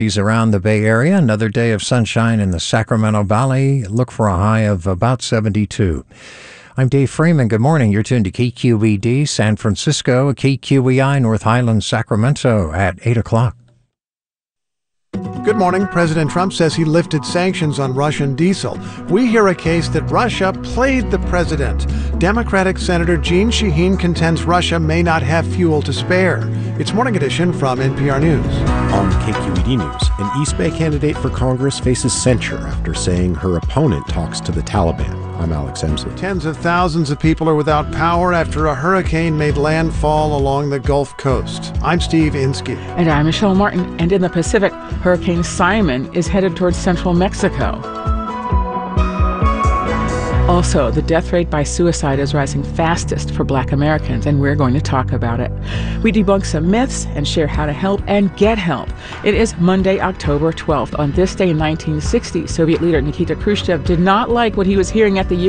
Around the Bay Area. Another day of sunshine in the Sacramento Valley. Look for a high of about 72. I'm Dave Freeman. Good morning. You're tuned to KQED San Francisco, KQEI North Highlands, Sacramento at 8 o'clock. Good morning. President Trump says he lifted sanctions on Russian diesel. We hear a case that Russia played the president. Democratic Senator Jeanne Shaheen contends Russia may not have fuel to spare. It's Morning Edition from NPR News. On KQED News, an East Bay candidate for Congress faces censure after saying her opponent talks to the Taliban. I'm Alex Emsley. Tens of thousands of people are without power after a hurricane made landfall along the Gulf Coast. I'm Steve Inskeep. And I'm Michelle Martin. And in the Pacific, Hurricane Simon is headed towards central Mexico. Also, the death rate by suicide is rising fastest for Black Americans, and we're going to talk about it. We debunk some myths and share how to help and get help. It is Monday, October 12th. On this day in 1960, Soviet leader Nikita Khrushchev did not like what he was hearing at the